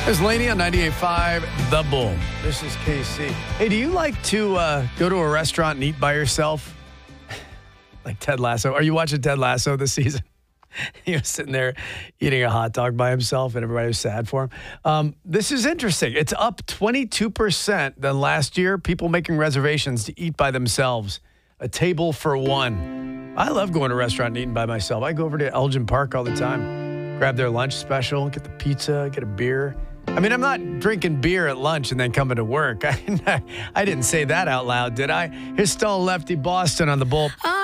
There's Laney on 98.5, The Bull. This is KC. Hey, do you like to go to a restaurant and eat by yourself? Like Ted Lasso. Are you watching Ted Lasso this season? He was sitting there eating a hot dog by himself, and everybody was sad for him. This is interesting. It's up 22% than last year. People making reservations to eat by themselves. A table for one. I love going to a restaurant and eating by myself. I go over to Elgin Park all the time. Grab their lunch special, get the pizza, get a beer. I mean, I'm not drinking beer at lunch and then coming to work. I didn't say that out loud, did I? Here's Stone Lefty Boston on the Bull.